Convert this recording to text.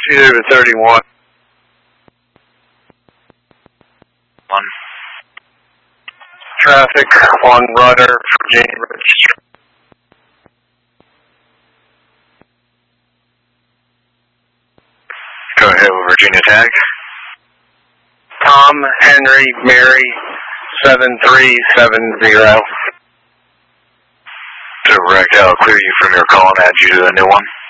2 to 31. 1. Traffic on Rudder, Virginia Register. Go ahead with Virginia tag. Tom Henry Mary 7370. Direct, I'll clear you from your call and add you to the new one.